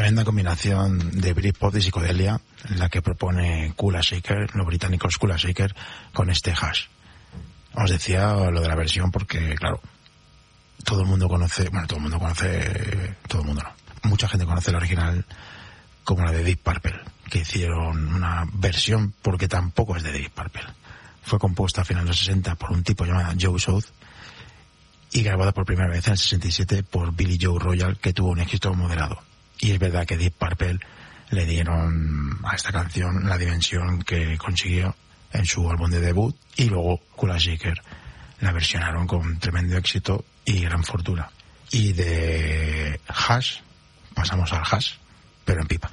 tremenda combinación de Britpop y psicodelia, la que propone Kula Shaker, los británicos Kula Shaker, con este hash. Os decía lo de la versión porque, claro, todo el mundo no, mucha gente conoce la original como la de Deep Purple, que hicieron una versión porque tampoco es de Deep Purple. Fue compuesta a finales de los 60 por un tipo llamado Joe South y grabada por primera vez en el 67 por Billy Joe Royal, que tuvo un éxito moderado. Y es verdad que Deep Purple le dieron a esta canción la dimensión que consiguió en su álbum de debut, y luego Kula Shaker la versionaron con tremendo éxito y gran fortuna. Y de hash pasamos al hash, pero en pipa.